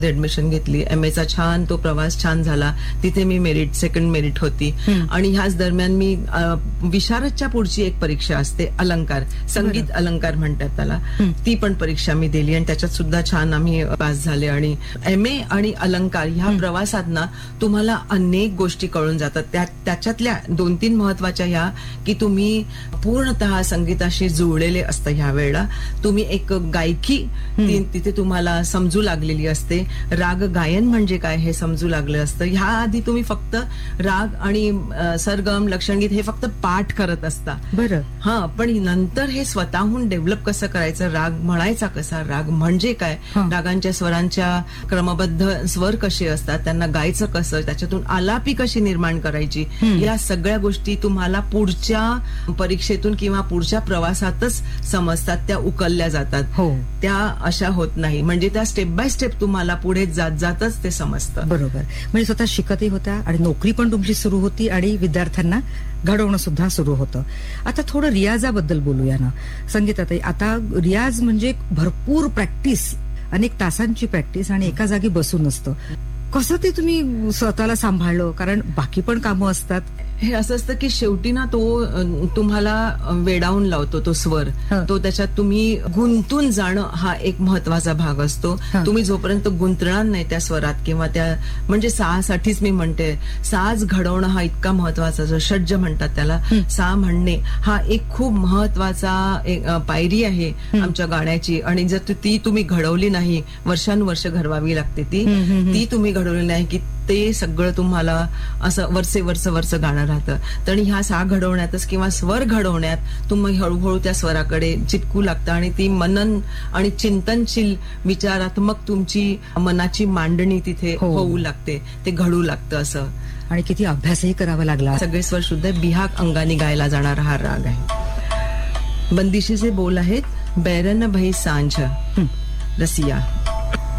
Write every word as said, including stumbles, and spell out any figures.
Admission घेतली, M एचा छान तो प्रवास छान झाला. तिथे मी मेरिट सेकंड मेरिट होती. आणि ह्याच दरम्यान मी विशारदच्या पुढची एक परीक्षा असते, अलंकार, संगीत अलंकार म्हणतात त्याला, ती पण परीक्षा मी दिली आणि त्याच्यात सुद्धा छान आम्ही पास झाले. आणि एम ए आणि अलंकार ह्या प्रवासात ना तुम्हाला अनेक गोष्टी कळून जातात. त्या त्याच्यातल्या दोन तीन महत्वाच्या ह्या की तुम्ही पूर्णतः संगीताशी जुळलेले असतं. ह्या वेळेला तुम्ही एक गायकी तिथे तुम्हाला समजू लागलेली असते. राग गायन म्हणजे काय हे समजू लागलं असतं. ह्या आधी तुम्ही फक्त राग आणि सरगम लक्षणगीत हे फक्त पाठ करत असता. बरं. हा, पण नंतर हे स्वतःहून डेव्हलप कसं करायचं, राग म्हणायचा कसा, राग म्हणजे काय, रागांच्या स्वरांच्या क्रमबद्ध स्वर कसे असतात, त्यांना गायचं कसं, त्याच्यातून आलापी कशी निर्माण करायची, या सगळ्या गोष्टी तुम्हाला पुढच्या परीक्षेतून किंवा पुढच्या प्रवासातच समजतात, त्या उकलल्या जातात. त्या अशा होत नाही. म्हणजे त्या स्टेप बाय स्टेप तुम्हाला पुढे जात जातच ते समजतं. बरोबर. म्हणजे स्वतः शिकतही होत्या आणि नोकरी पण तुमची सुरू होती आणि विद्यार्थ्यांना घडवणं सुद्धा सुरू होतं. आता थोडं रियाजाबद्दल बोलूया ना संगीतात. आता रियाज म्हणजे भरपूर प्रॅक्टिस, अनेक तासांची प्रॅक्टिस आणि एका जागी बसून असतं. कसं ते तुम्ही स्वतःला सांभाळलं, कारण बाकी पण कामं असतात. हे असं असतं की शेवटी ना तो तुम्हाला वेडावून लावतो, तो स्वर, तो त्याच्यात तुम्ही गुंतून जाणं हा एक महत्वाचा भाग असतो. तुम्ही जोपर्यंत गुंतणार नाही त्या स्वरात किंवा त्या, म्हणजे सासाठीच मी म्हणते, साज घडवणं हा इतका महत्वाचा, जो षड्ज म्हणतात त्याला, सा म्हणणे हा एक खूप महत्वाचा एक पायरी आहे आमच्या गाण्याची. आणि जर ती तुम्ही घडवली नाही, वर्षानुवर्ष घडवावी लागते ती ती तुम्ही घडवली नाही की ते सगळं तुम्हाला असं वर्षे वर्ष वर्ष गाणं राहतं. तर ह्या सा घडवण्यातच किंवा स्वर घडवण्यात तुम्ही हळूहळू त्या स्वराकडे चिटकू लागता आणि ती मनन आणि चिंतनशील विचारात्मक तुमची मनाची मांडणी तिथे होऊ लागते, ते घडू लागतं असं. आणि किती अभ्यासही करावा लागला. सगळे स्वर शुद्ध बिहाग अंगाने गायला जाणारा हा राग आहे. बंदिशीचे बोल आहेत, बैरन भई सांझ रसिया.